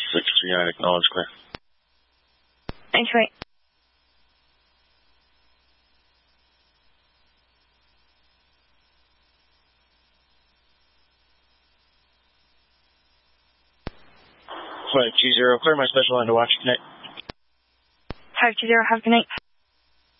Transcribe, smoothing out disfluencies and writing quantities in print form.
639, acknowledge clear. Thanks, right. Flight 20, clear my special line to watch. Good night. 520, have a good night.